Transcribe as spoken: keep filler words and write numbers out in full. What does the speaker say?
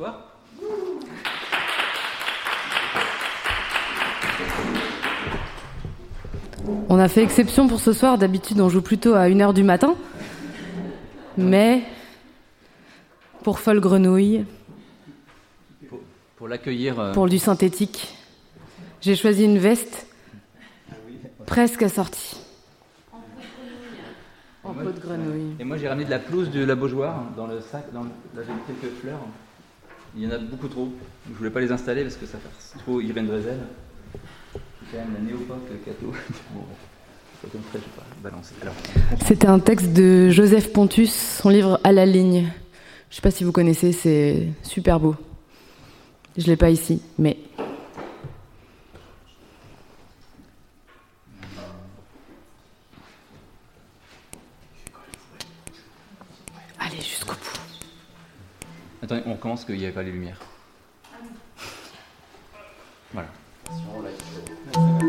soir. On a fait exception pour ce soir. D'habitude, on joue plutôt à une heure du matin. Mais pour Folle Grenouille, Pour, pour l'accueillir... Euh... pour du synthétique, j'ai choisi une veste presque assortie. En peau de grenouille. Et moi, j'ai ramené de la pelouse de la Beaujoire dans le sac, dans le, là, j'ai quelques fleurs. Il y en a beaucoup trop. Je voulais pas les installer parce que ça fait trop Irène Dresel. C'est quand même la néopop Cato. Bon, ça comme ça, je vais pas balancer. Alors, c'était un texte de Joseph Pontus, son livre À la ligne. Je sais pas si vous connaissez, c'est super beau. Je l'ai pas ici, mais... Allez, jusqu'au bout. Attendez, on recommence qu'il n'y avait pas les lumières. Voilà.